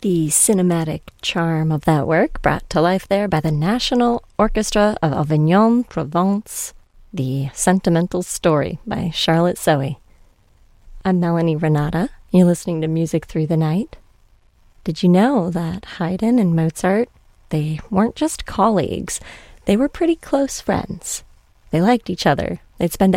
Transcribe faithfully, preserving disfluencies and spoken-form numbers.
The cinematic charm of that work brought to life there by the National Orchestra of Avignon, Provence, The Sentimental Story by Charlotte Soey. I'm Melanie Renata. You're listening to Music Through the Night. Did you know that Haydn and Mozart, they weren't just colleagues, they were pretty close friends. They liked each other. They'd spend